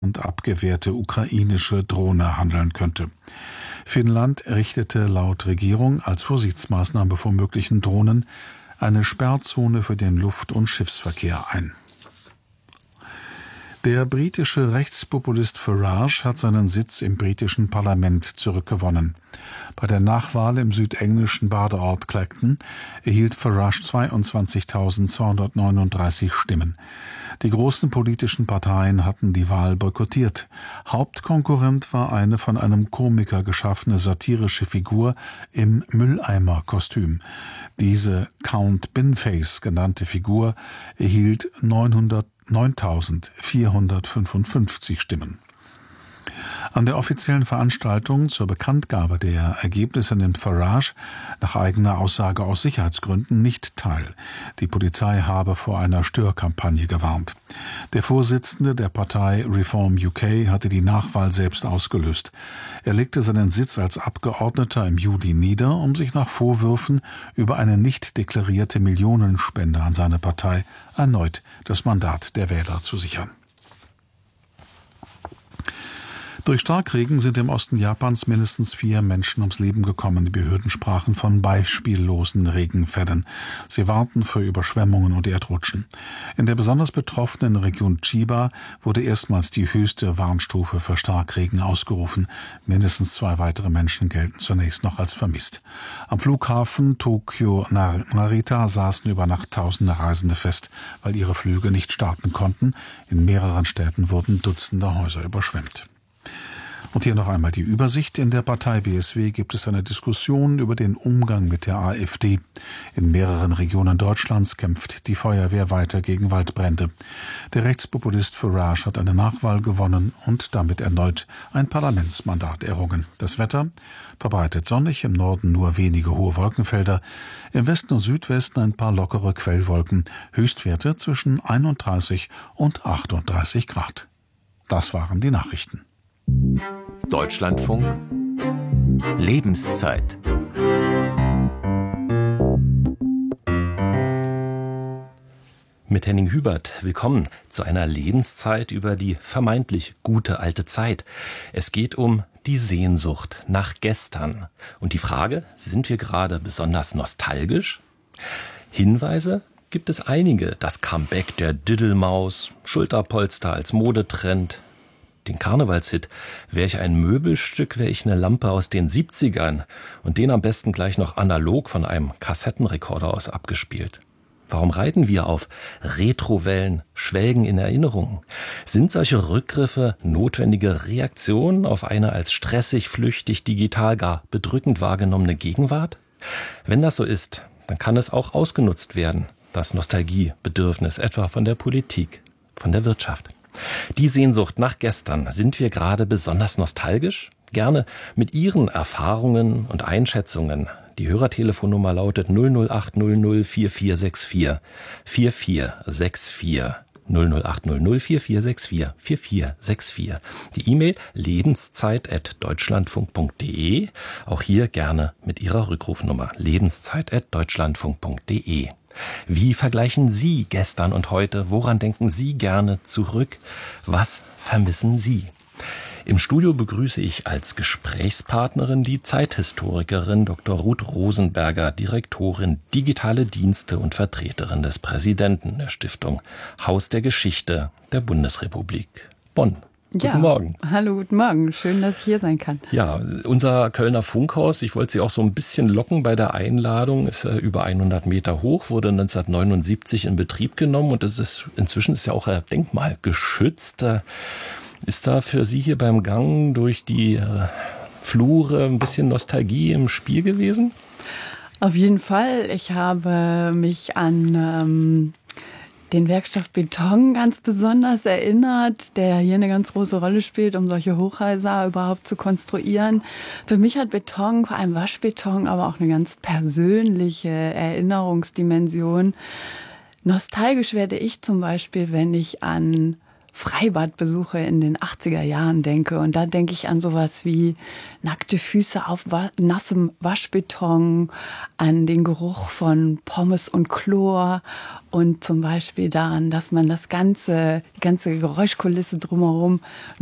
und abgewehrte ukrainische Drohne handeln könnte. Finnland richtete laut Regierung als Vorsichtsmaßnahme vor möglichen Drohnen eine Sperrzone für den Luft- und Schiffsverkehr ein. Der britische Rechtspopulist Farage hat seinen Sitz im britischen Parlament zurückgewonnen. Bei der Nachwahl im südenglischen Badeort Clacton erhielt Farage 22.239 Stimmen. Die großen politischen Parteien hatten die Wahl boykottiert. Hauptkonkurrent war eine von einem Komiker geschaffene satirische Figur im Mülleimer-Kostüm. Diese Count Binface genannte Figur erhielt 9.455 Stimmen. An der offiziellen Veranstaltung zur Bekanntgabe der Ergebnisse nimmt Farage nach eigener Aussage aus Sicherheitsgründen nicht teil. Die Polizei habe vor einer Störkampagne gewarnt. Der Vorsitzende der Partei Reform UK hatte die Nachwahl selbst ausgelöst. Er legte seinen Sitz als Abgeordneter im Juli nieder, um sich nach Vorwürfen über eine nicht deklarierte Millionenspende an seine Partei erneut das Mandat der Wähler zu sichern. Durch Starkregen sind im Osten Japans mindestens 4 Menschen ums Leben gekommen. Die Behörden sprachen von beispiellosen Regenfällen. Sie warten für Überschwemmungen und Erdrutschen. In der besonders betroffenen Region Chiba wurde erstmals die höchste Warnstufe für Starkregen ausgerufen. Mindestens 2 weitere Menschen gelten zunächst noch als vermisst. Am Flughafen Tokio-Narita saßen über Nacht Tausende Reisende fest, weil ihre Flüge nicht starten konnten. In mehreren Städten wurden Dutzende Häuser überschwemmt. Und hier noch einmal die Übersicht. In der Partei BSW gibt es eine Diskussion über den Umgang mit der AfD. In mehreren Regionen Deutschlands kämpft die Feuerwehr weiter gegen Waldbrände. Der Rechtspopulist Farage hat eine Nachwahl gewonnen und damit erneut ein Parlamentsmandat errungen. Das Wetter verbreitet sonnig, im Norden nur wenige hohe Wolkenfelder, im Westen und Südwesten ein paar lockere Quellwolken, Höchstwerte zwischen 31 und 38 Grad. Das waren die Nachrichten. Deutschlandfunk Lebenszeit. Mit Henning Hubert, willkommen zu einer Lebenszeit über die vermeintlich gute alte Zeit. Es geht um die Sehnsucht nach gestern. Und die Frage, sind wir gerade besonders nostalgisch? Hinweise gibt es einige. Das Comeback der Diddelmaus, Schulterpolster als Modetrend, den Karnevalshit, wäre ich ein Möbelstück, wäre ich eine Lampe aus den 70ern und den am besten gleich noch analog von einem Kassettenrekorder aus abgespielt. Warum reiten wir auf Retrowellen, schwelgen in Erinnerungen? Sind solche Rückgriffe notwendige Reaktionen auf eine als stressig, flüchtig, digital gar bedrückend wahrgenommene Gegenwart? Wenn das so ist, dann kann es auch ausgenutzt werden, das Nostalgiebedürfnis, etwa von der Politik, von der Wirtschaft. Die Sehnsucht nach gestern. Sind wir gerade besonders nostalgisch? Gerne mit Ihren Erfahrungen und Einschätzungen. Die Hörertelefonnummer lautet 00800 4464 4464. 00800 4464 4464. Die E-Mail lebenszeit@deutschlandfunk.de. Auch hier gerne mit Ihrer Rückrufnummer lebenszeit@deutschlandfunk.de. Wie vergleichen Sie gestern und heute? Woran denken Sie gerne zurück? Was vermissen Sie? Im Studio begrüße ich als Gesprächspartnerin die Zeithistorikerin Dr. Ruth Rosenberger, Direktorin Digitale Dienste und Vertreterin des Präsidenten der Stiftung Haus der Geschichte der Bundesrepublik Bonn. Ja, guten Morgen. Hallo, guten Morgen. Schön, dass ich hier sein kann. Ja, unser Kölner Funkhaus, ich wollte Sie auch so ein bisschen locken bei der Einladung, ist über 100 Meter hoch, wurde 1979 in Betrieb genommen und inzwischen ist ja auch denkmalgeschützt. Ist da für Sie hier beim Gang durch die Flure ein bisschen Nostalgie im Spiel gewesen? Auf jeden Fall. Ich habe mich an den Werkstoff Beton ganz besonders erinnert, der hier eine ganz große Rolle spielt, um solche Hochhäuser überhaupt zu konstruieren. Für mich hat Beton, vor allem Waschbeton, aber auch eine ganz persönliche Erinnerungsdimension. Nostalgisch werde ich zum Beispiel, wenn ich an Freibadbesuche in den 80er Jahren denke. Und da denke ich an sowas wie nackte Füße auf nassem Waschbeton, an den Geruch von Pommes und Chlor und zum Beispiel daran, dass man die ganze Geräuschkulisse drumherum